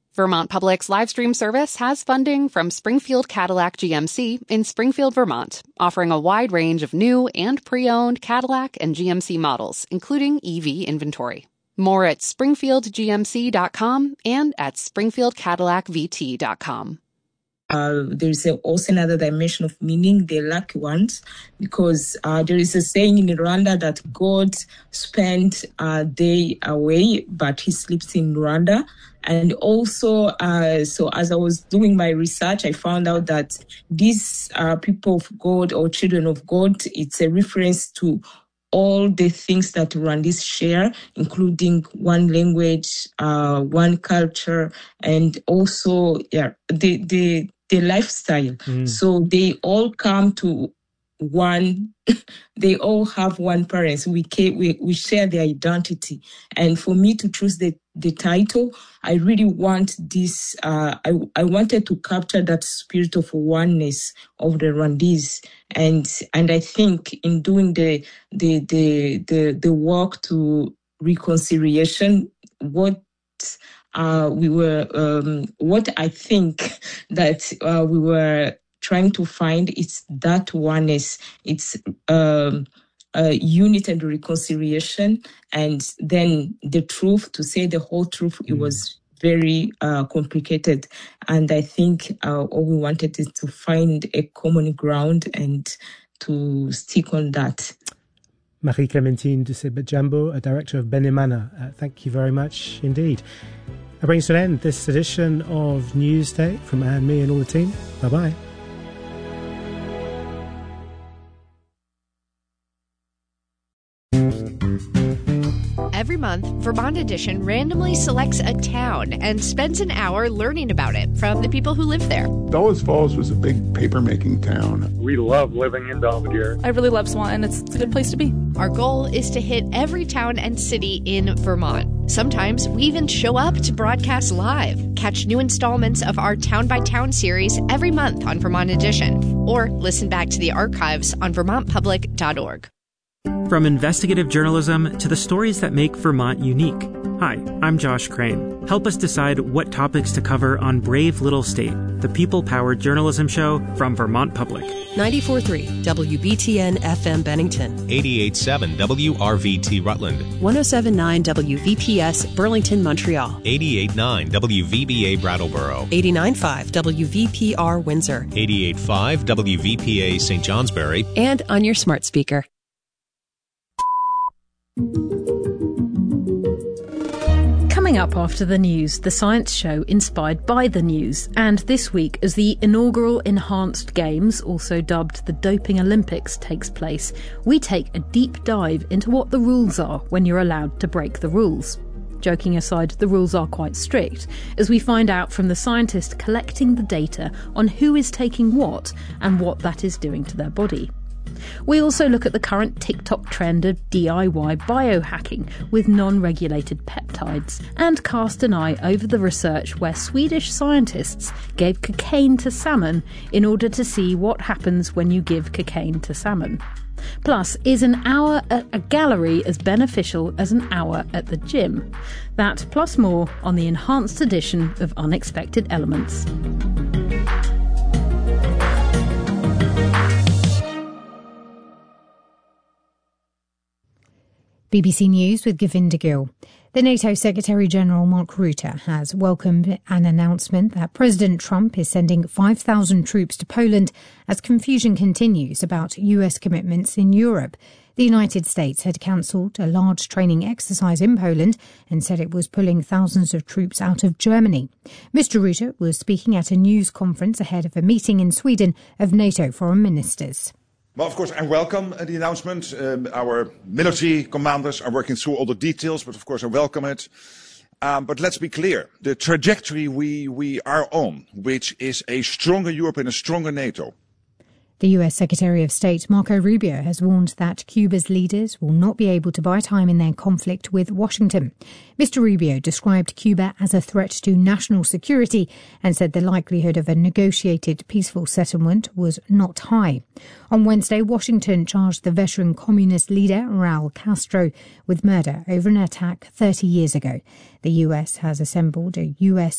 Vermont Public's live stream service has funding from Springfield Cadillac GMC in Springfield, Vermont, offering a wide range of new and pre-owned Cadillac and GMC models, including EV inventory. More at springfieldgmc.com and at springfieldcadillacvt.com. There is also another dimension of meaning, the lucky ones, because there is a saying in Rwanda that God spent a day away, but he sleeps in Rwanda. And also, so as I was doing my research, I found out that these people of God or children of God, it's a reference to all the things that Rwandese share, including one language, one culture, and also the lifestyle. So they all come to one. They all have one parents. We share their identity. And for me to choose the title, I really want this. I wanted to capture that spirit of oneness of the Rwandese, and I think in doing the work to reconciliation, what I think that we were trying to find is that oneness. It's unity and reconciliation, and then the truth. To say the whole truth, it was very complicated, and I think all we wanted is to find a common ground and to stick on that. Marie-Clémentine Ducé-Bajambo, a director of Benemana. Thank you very much indeed. That brings to an end this edition of Newsday from Anne, me and all the team. Bye-bye. Every month, Vermont Edition randomly selects a town and spends an hour learning about it from the people who live there. Bellows Falls was a big paper-making town. We love living in Belvedere. I really love Swanton. It's a good place to be. Our goal is to hit every town and city in Vermont. Sometimes we even show up to broadcast live. Catch new installments of our Town by Town series every month on Vermont Edition, or listen back to the archives on vermontpublic.org. From investigative journalism to the stories that make Vermont unique. Hi, I'm Josh Crane. Help us decide what topics to cover on Brave Little State, the people-powered journalism show from Vermont Public. 94.3 WBTN FM Bennington. 88.7 WRVT Rutland. 107.9 WVPS Burlington, Montreal. 88.9 WVBA Brattleboro. 89.5 WVPR Windsor. 88.5 WVPA St. Johnsbury. And on your smart speaker. Coming up after the news, the science show inspired by the news. And this week, as the inaugural Enhanced Games, also dubbed the Doping Olympics, takes place, we take a deep dive into what the rules are when you're allowed to break the rules. Joking aside, the rules are quite strict, as we find out from the scientist collecting the data on who is taking what and what that is doing to their body. We also look at the current TikTok trend of DIY biohacking with non-regulated peptides, and cast an eye over the research where Swedish scientists gave cocaine to salmon in order to see what happens when you give cocaine to salmon. Plus, is an hour at a gallery as beneficial as an hour at the gym? That plus more on the enhanced edition of Unexpected Elements. BBC News with Govinda Gill. The NATO Secretary-General Mark Rutte has welcomed an announcement that President Trump is sending 5,000 troops to Poland as confusion continues about US commitments in Europe. The United States had cancelled a large training exercise in Poland and said it was pulling thousands of troops out of Germany. Mr. Rutte was speaking at a news conference ahead of a meeting in Sweden of NATO foreign ministers. Well, of course, I welcome the announcement. Our military commanders are working through all the details, but of course I welcome it. But let's be clear. The trajectory we are on, which is a stronger Europe and a stronger NATO. The US Secretary of State Marco Rubio has warned that Cuba's leaders will not be able to buy time in their conflict with Washington. Mr. Rubio described Cuba as a threat to national security and said the likelihood of a negotiated peaceful settlement was not high. On Wednesday, Washington charged the veteran communist leader Raul Castro with murder over an attack 30 years ago. The US has assembled a US